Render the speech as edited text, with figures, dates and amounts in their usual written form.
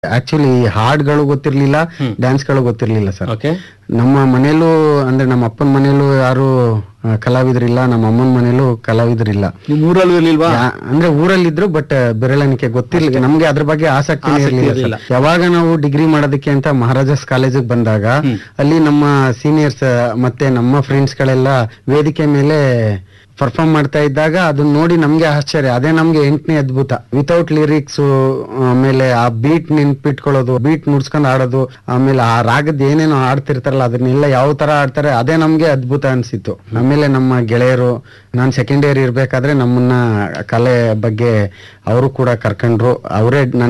Actually ಹಾಡ್ಗಳು ಗೊತ್ತಿರ್ಲಿಲ್ಲ, dance ಗಳು ಗೊತ್ತಿರ್ಲಿಲ್ಲ ಸರ್. ಓಕೆ. ನಮ್ಮ ಮನೇಲೂ ಅಂದ್ರೆ ನಮ್ಮ ಅಪ್ಪನ ಮನೇಲೂ ಯಾರು ಕಲಾವಿದರಿಲ್ಲ, ನಮ್ಮ ಅಮ್ಮನ ಮನೇಲೂ ಕಲಾವಿದರಿಲ್ಲ. ನಿಮ್ ಊರಲ್ಲೂ ಇರ್ಲಿಲ್ವಾ? ಅಂದ್ರೆ ಊರಲ್ಲಿದ್ರು, ಬಟ್ ಬೆರಳೆಣಿಕೆ ಗೊತ್ತಿರ್ಲಿಲ್ಲ ನಮ್ಗೆ, ಅದ್ರ ಬಗ್ಗೆ ಆಸಕ್ತಿ ಇರಲಿಲ್ಲ. ಯಾವಾಗ ನಾವು ಡಿಗ್ರಿ ಮಾಡೋದಕ್ಕೆ ಅಂತ ಮಹಾರಾಜಾಸ್ ಕಾಲೇಜಿಗೆ ಬಂದಾಗ ಅಲ್ಲಿ ನಮ್ಮ ಸೀನಿಯರ್ಸ್ ಮತ್ತೆ ನಮ್ಮ ಫ್ರೆಂಡ್ಸ್ ಗಳೆಲ್ಲ ವೇದಿಕೆ ಮೇಲೆ ಪರ್ಫಾರ್ಮ್ ಮಾಡ್ತಾ ಇದ್ದಾಗ ಅದನ್ನ ನೋಡಿ ನಮ್ಗೆ ಆಶ್ಚರ್ಯ. ಅದೇ ನಮ್ಗೆ 8ನೇ ಅದ್ಭುತ. ವಿತೌಟ್ ಲಿರಿಕ್ಸ್, ಆಮೇಲೆ ಆ ಬೀಟ್ ನೆನ್ಪಿಟ್ಕೊಳ್ಳೋದು, ಬೀಟ್ ನುಡ್ಸ್ಕೊಂಡ್ ಆಡೋದು, ಆಮೇಲೆ ಆ ರಾಗದ ಏನೇನೋ ಆಡ್ತಿರ್ತಾರಲ್ಲ ಅದನ್ನೆಲ್ಲ ಯಾವ ತರ ಆಡ್ತಾರೆ, ಅದೇ ನಮ್ಗೆ ಅದ್ಭುತ ಅನ್ಸಿತ್ತು. ಆಮೇಲೆ ನಮ್ಮ ಗೆಳೆಯರು, ನಾನ್ ಸೆಕೆಂಡ್ ಇಯರ್ ಇರ್ಬೇಕಾದ್ರೆ ನಮ್ಮನ್ನ ಕಲೆ ಬಗ್ಗೆ ಅವರು ಕೂಡ ಕರ್ಕೊಂಡ್ರು. ಅವರೇ